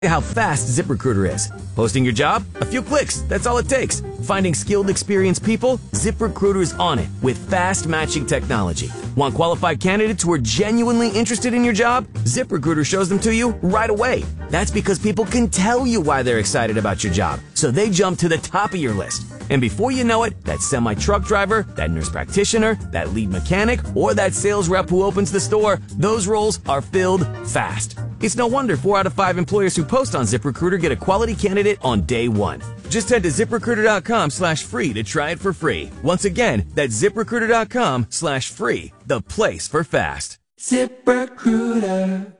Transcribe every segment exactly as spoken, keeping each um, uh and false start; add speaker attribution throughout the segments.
Speaker 1: How fast ZipRecruiter is. Posting your job? A few clicks. That's all it takes. Finding skilled, experienced people? ZipRecruiter's on it with fast matching technology. Want qualified candidates who are genuinely interested in your job? ZipRecruiter shows them to you right away. That's because people can tell you why they're excited about your job, so they jump to the top of your list. And before you know it, that semi-truck driver, that nurse practitioner, that lead mechanic, or that sales rep who opens the store, those roles are filled fast. It's no wonder four out of five employers who post on ZipRecruiter get a quality candidate on day one. Just head to ZipRecruiter.com slash free to try it for free. Once again, that's ZipRecruiter.com slash free, the place for fast. ZipRecruiter.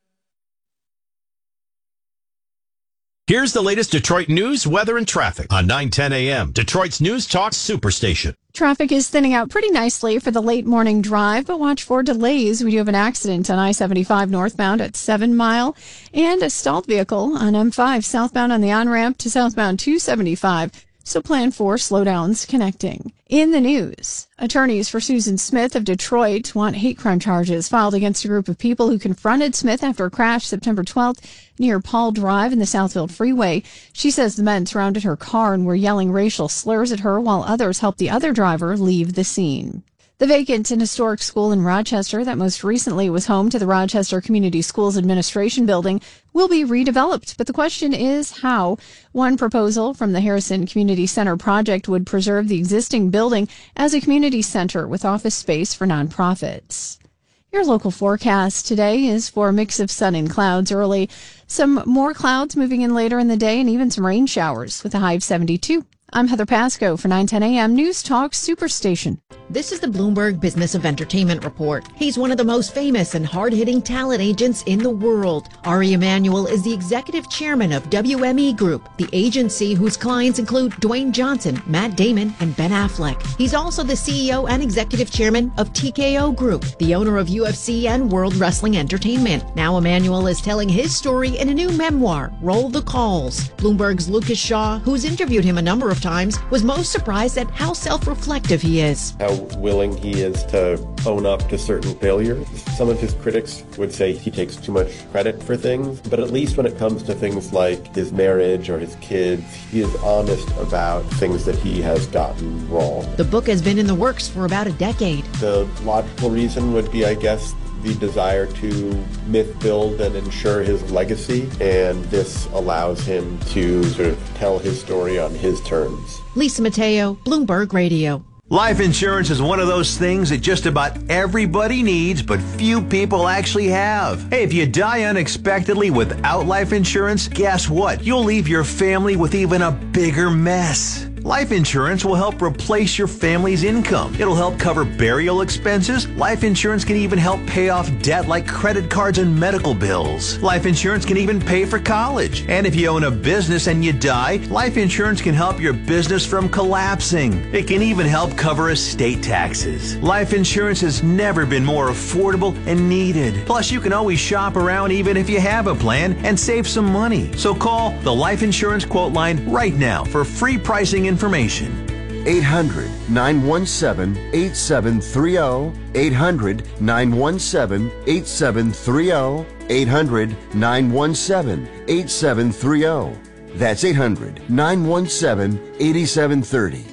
Speaker 2: Here's the latest Detroit news, weather, and traffic on nine ten a.m. Detroit's News Talk Superstation.
Speaker 3: Traffic is thinning out pretty nicely for the late morning drive, but watch for delays. We do have an accident on I seventy-five northbound at seven Mile and a stalled vehicle on M five southbound on the on-ramp to southbound two seventy-five. So plan for slowdowns connecting. In the news, attorneys for Susan Smith of Detroit want hate crime charges filed against a group of people who confronted Smith after a crash September twelfth near Paul Drive in the Southfield Freeway. She says the men surrounded her car and were yelling racial slurs at her while others helped the other driver leave the scene. The vacant and historic school in Rochester that most recently was home to the Rochester Community Schools Administration Building will be redeveloped. But the question is how. One proposal from the Harrison Community Center project would preserve the existing building as a community center with office space for nonprofits. Your local forecast today is for a mix of sun and clouds early. Some more clouds moving in later in the day and even some rain showers with a high of seventy-two. I'm Heather Pasco for nine ten a.m. News Talk Superstation.
Speaker 4: This is the Bloomberg Business of Entertainment Report. He's one of the most famous and hard-hitting talent agents in the world. Ari Emanuel is the executive chairman of W M E Group, the agency whose clients include Dwayne Johnson, Matt Damon, and Ben Affleck. He's also the C E O and executive chairman of T K O Group, the owner of U F C and World Wrestling Entertainment. Now Emanuel is telling his story in a new memoir, Roll the Calls. Bloomberg's Lucas Shaw, who's interviewed him a number of times, was most surprised at how self-reflective he is.
Speaker 5: How willing he is to own up to certain failures. Some of his critics would say he takes too much credit for things, but at least when it comes to things like his marriage or his kids, he is honest about things that he has gotten wrong.
Speaker 4: The book has been in the works for about a decade.
Speaker 5: The logical reason would be, I guess, the desire to myth build and ensure his legacy, and this allows him to sort of tell his story on his terms.
Speaker 4: Lisa Mateo, Bloomberg Radio.
Speaker 6: Life insurance is one of those things that just about everybody needs, but few people actually have. Hey, if you die unexpectedly without life insurance, guess what? You'll leave your family with even a bigger mess. Life insurance will help replace your family's income. It'll help cover burial expenses. Life insurance can even help pay off debt like credit cards and medical bills. Life insurance can even pay for college. And if you own a business and you die, life insurance can help your business from collapsing. It can even help cover estate taxes. Life insurance has never been more affordable and needed. Plus, you can always shop around even if you have a plan and save some money. So call the Life Insurance Quote Line right now for free pricing information.
Speaker 7: eight hundred, nine one seven, eight seven three zero. eight hundred, nine one seven, eight seven three zero. eight hundred, nine one seven, eight seven three zero. That's eight hundred, nine one seven, eight seven three zero.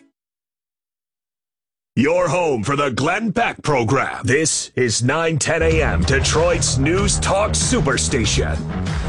Speaker 8: Your home for the Glenn Beck Program. This is nine ten a.m. Detroit's News Talk Superstation.